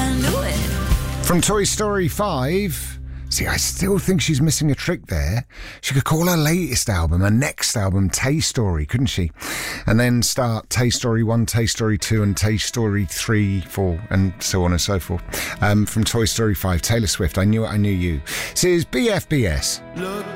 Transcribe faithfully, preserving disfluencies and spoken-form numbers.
I knew it. From Toy Story five... See, I still think she's missing a trick there. She could call her latest album, her next album, Tay Story, couldn't she? And then start Tay Story one, Tay Story two, and Tay Story three, four, and so on and so forth. Um, from Toy Story five, Taylor Swift, I Knew It, I Knew You. This is B F B S. Look